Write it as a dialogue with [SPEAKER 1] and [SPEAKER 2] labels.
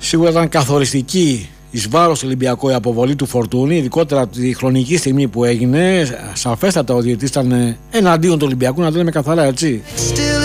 [SPEAKER 1] Σίγουρα ήταν καθοριστική εις βάρος του Ολυμπιακού η αποβολή του Φορτούνη, ειδικότερα τη χρονική στιγμή που έγινε. Σαφέστατα ο διαιτητής ήταν εναντίον του Ολυμπιακού, να το λέμε καθαρά, έτσι.